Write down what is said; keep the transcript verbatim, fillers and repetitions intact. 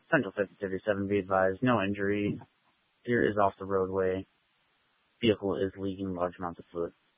Central fifty thirty-seven, be advised, no injury. Deer is off the roadway. Vehicle is leaking large amounts of fluid.